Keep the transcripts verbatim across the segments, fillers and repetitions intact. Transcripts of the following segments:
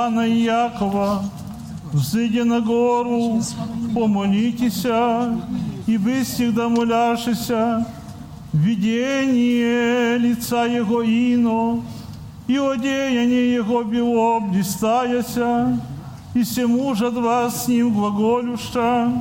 Иоанна и Якова, взыдя на гору, помолитеся, и вы всегда моляшися, видение лица Его ино, и одеяние Его бело блистаяся, и всему же от вас с Ним глаголюща,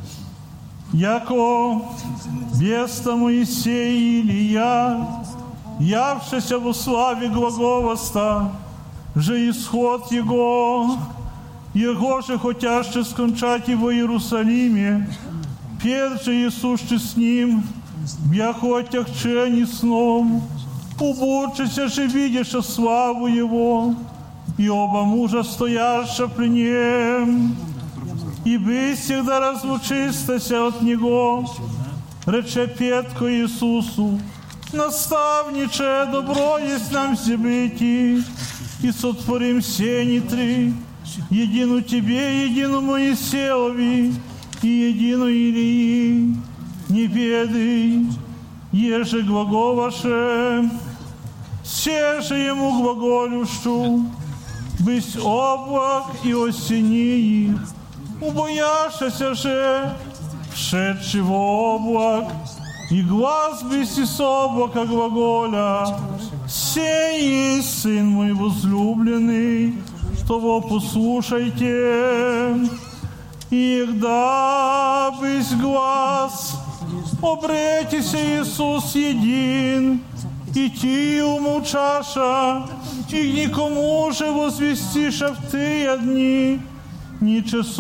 яко веста Моисея и Илия, явшися во славе глаголоста, же исход Его, Его же хотяще скончать Его в Иерусалиме, перже Иисуще с Ним, бяхо отягчени сном, убучися же видяша славу Его, и оба мужа стояща при Нем, и вы всегда разлучистася от Него, рече Петко Иисусу, наставниче, добро есть нам все быти, и сотворим сени три, едину Тебе, едину Моисееві, и едину Илии, не ведай, еже глаголаше, се же Ему глаголющу, бысь облак и осени их, убояшася же, вшедший в облак, и глаз бысь из облака глаголя, сей есть Сын мой возлюбленный, того послушайте, и да бысь глаз, обретися Иисус един, и ти умолчаша, и никому же возвестиша в тыя дни, ни часу